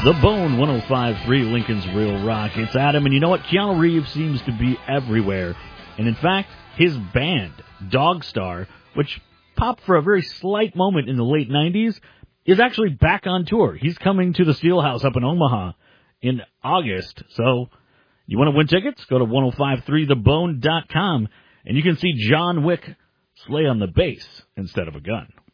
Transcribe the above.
The Bone 105.3 Lincoln's Real Rock. It's Adam, and you know what? Keanu Reeves seems to be everywhere. And in fact, his band, Dogstar, which popped for a very slight moment in the late 90s, is actually back on tour. He's coming to the Steelhouse up in Omaha in August. So, you want to win tickets? Go to 1053thebone.com, and you can see John Wick slay on the bass instead of a gun.